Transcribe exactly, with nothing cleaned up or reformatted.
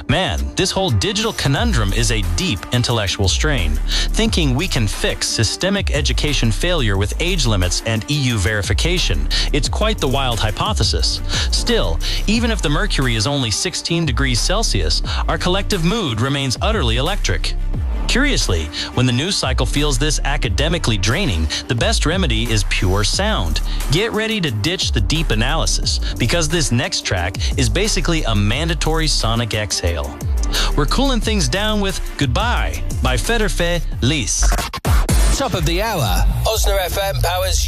Man, this whole digital conundrum is a deep intellectual strain. Thinking we can fix systemic education failure with age limits and E U verification, it's quite the wild hypothesis. Still, even if the mercury is only sixteen degrees Celsius, our collective mood remains utterly electric. Curiously, when the news cycle feels this academically draining, the best remedy is pure sound. Get ready to ditch the deep analysis, because this next track is basically a mandatory sonic exhale. We're cooling things down with Goodbye by Federfe Lys. Top of the hour, Osna F M powers